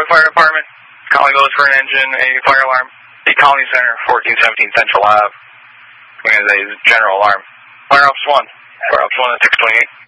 Illinois Fire Department. Calling those for an engine, a fire alarm. The Colony Center, 1417 Central Ave. As a general alarm. Fire Ops 1. Fire Ops 1 at 628.